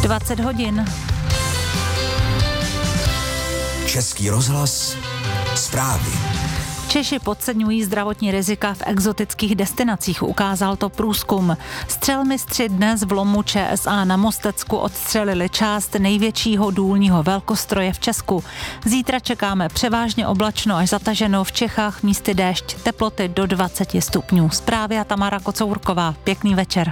20 hodin. Český rozhlas, zprávy. Češi podceňují zdravotní rizika v exotických destinacích, ukázal to průzkum. Střelmistři dnes v lomu ČSA na Mostecku odstřelili část největšího důlního velkostroje v Česku. Zítra čekáme převážně oblačno až zataženo, v Čechách místy déšť, teploty do 20 stupňů. Zprávy a Tamara Kocourková. Pěkný večer.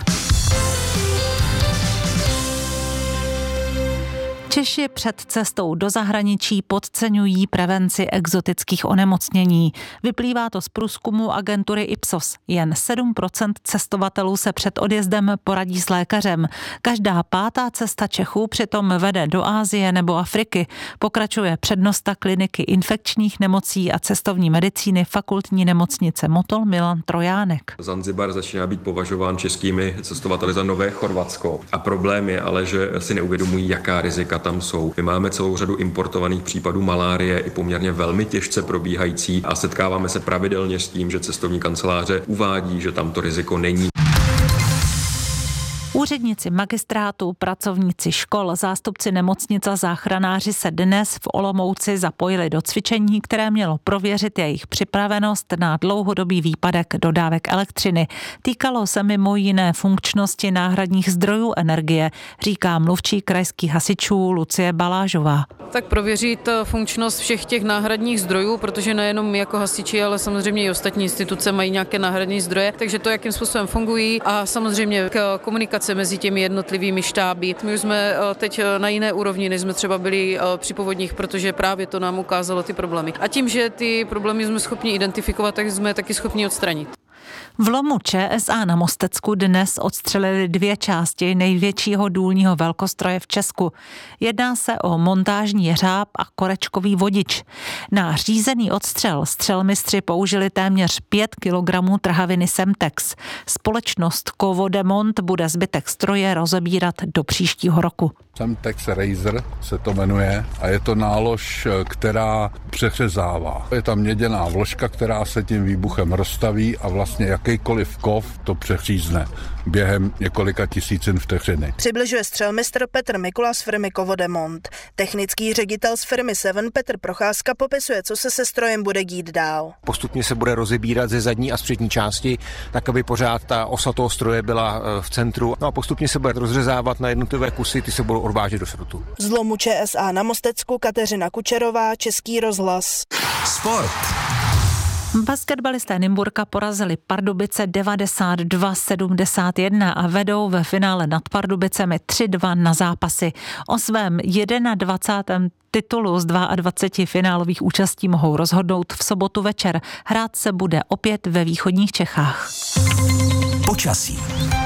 Češi před cestou do zahraničí podceňují prevenci exotických onemocnění. Vyplývá to z průzkumu agentury Ipsos. Jen 7% cestovatelů se před odjezdem poradí s lékařem. Každá pátá cesta Čechů přitom vede do Asie nebo Afriky. Pokračuje přednosta kliniky infekčních nemocí a cestovní medicíny fakultní nemocnice Motol Milan Trojánek. Zanzibar začíná být považován českými cestovateli za nové Chorvatsko. A problém je ale, že si neuvědomují, jaká rizika tam jsou. My máme celou řadu importovaných případů malárie, i poměrně velmi těžce probíhající, a setkáváme se pravidelně s tím, že cestovní kanceláře uvádí, že tam to riziko není. Úředníci magistrátu, pracovníci škol, zástupci nemocnic a záchranáři se dnes v Olomouci zapojili do cvičení, které mělo prověřit jejich připravenost na dlouhodobý výpadek dodávek elektřiny. Týkalo se mimo jiné funkčnosti náhradních zdrojů energie, říká mluvčí krajských hasičů Lucie Balážová. Tak prověřit funkčnost všech těch náhradních zdrojů, protože nejenom jako hasiči, ale samozřejmě i ostatní instituce mají nějaké náhradní zdroje, takže to, jakým způsobem fungují, a samozřejmě komunikace mezi těmi jednotlivými štáby. My už jsme teď na jiné úrovni, než jsme třeba byli při povodních, protože právě to nám ukázalo ty problémy. A tím, že ty problémy jsme schopni identifikovat, tak jsme taky schopni odstranit. V lomu ČSA na Mostecku dnes odstřelili 2 části největšího důlního velkostroje v Česku. Jedná se o montážní jeřáb a korečkový vodič. Na řízený odstřel střelmistři použili téměř 5 kilogramů trhaviny Semtex. Společnost Kovodemont bude zbytek stroje rozebírat do příštího roku. Semtex Razor se to jmenuje a je to nálož, která přeřezává. Je tam měděná vložka, která se tím výbuchem rozstaví a vlastně jakýkoliv kov to přeřízne během několika tisícin vteřiny. Přibližuje střelmistr Petr Mikula z firmy Kovodemont. Technický ředitel z firmy Seven Petr Procházka popisuje, co se strojem bude dít dál. Postupně se bude rozebírat ze zadní a z přední části, tak aby pořád ta osa toho stroje byla v centru. No a postupně se bude rozřezávat na jednotlivé kusy, ty se budou odvážet do šrotu. Z lomu ČSA na Mostecku Kateřina Kučerová, Český rozhlas. Sport. Basketbalisté Nymburka porazili Pardubice 92-71 a vedou ve finále nad Pardubicemi 3-2 na zápasy. O svém 21. titulu z 22 finálových účastí mohou rozhodnout v sobotu večer. Hrát se bude opět ve východních Čechách. Počasí.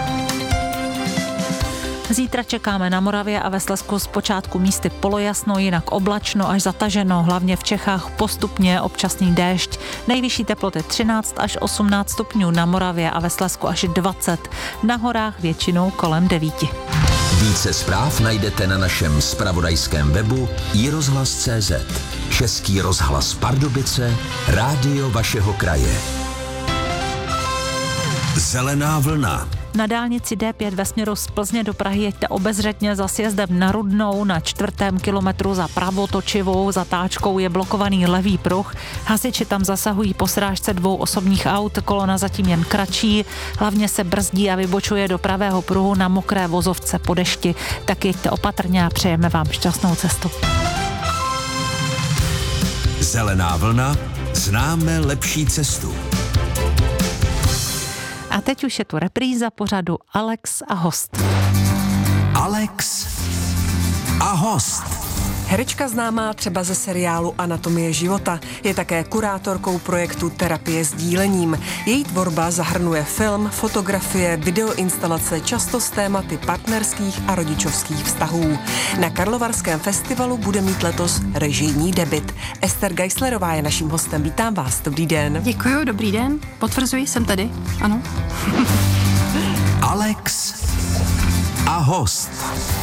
Zítra čekáme na Moravě a ve Slezsku zpočátku místy polojasno, jinak oblačno až zataženo, hlavně v Čechách postupně občasný déšť. Nejvyšší teploty 13 až 18 stupňů na Moravě a ve Slezsku až 20. Na horách většinou kolem 9. Více zpráv najdete na našem zpravodajském webu iRozhlas.cz. Český rozhlas Pardubice, rádio vašeho kraje. Zelená vlna. Na dálnici D5 ve směru z Plzně do Prahy jeďte obezřetně za sjezdem na Rudnou, na 4. kilometru za pravotočivou zatáčkou je blokovaný levý pruh. Hasiči tam zasahují po srážce 2 osobních aut, kolona zatím jen kratší, hlavně se brzdí a vybočuje do pravého pruhu na mokré vozovce po dešti. Tak jeďte opatrně a přejeme vám šťastnou cestu. Zelená vlna, známe lepší cestu. A teď už je tu repríza pořadu Alex a host. Alex a host. Herečka známá třeba ze seriálu Anatomie života. Je také kurátorkou projektu Terapie sdílením. Její tvorba zahrnuje film, fotografie, videoinstalace, často s tématy partnerských a rodičovských vztahů. Na Karlovarském festivalu bude mít letos režijní debut. Ester Geislerová je naším hostem. Vítám vás, dobrý den. Děkuji, dobrý den. Potvrzuji, jsem tady, ano. Alex a host.